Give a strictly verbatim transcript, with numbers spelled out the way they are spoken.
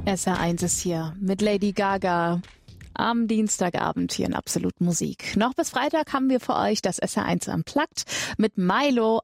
S R eins ist hier mit Lady Gaga am Dienstagabend hier in Absolut Musik. Noch bis Freitag haben wir für euch das S R eins Unplugged mit Milo